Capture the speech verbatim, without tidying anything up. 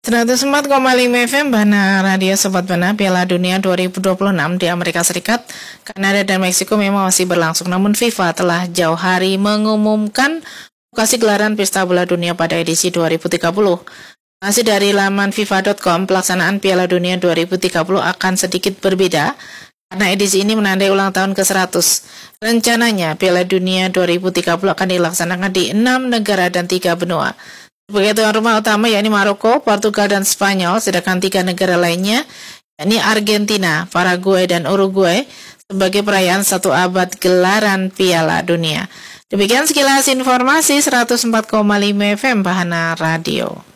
seratus empat koma lima F M Bana Radio Sobat Bana. Piala Dunia dua ribu dua puluh enam di Amerika Serikat, Kanada dan Meksiko memang masih berlangsung, namun FIFA telah jauh hari mengumumkan lokasi gelaran Pesta Bola Dunia pada edisi dua ribu tiga puluh. Masih dari laman FIFA dot com, pelaksanaan Piala Dunia dua ribu tiga puluh akan sedikit berbeda karena edisi ini menandai ulang tahun ke seratus. Rencananya Piala Dunia dua ribu tiga puluh akan dilaksanakan di enam negara dan tiga benua. Sebagai tuan rumah utama yakni Maroko, Portugal, dan Spanyol, sedangkan tiga negara lainnya yakni Argentina, Paraguay, dan Uruguay sebagai perayaan satu abad gelaran Piala Dunia. Demikian sekilas informasi seratus empat koma lima F M Bahana Radio.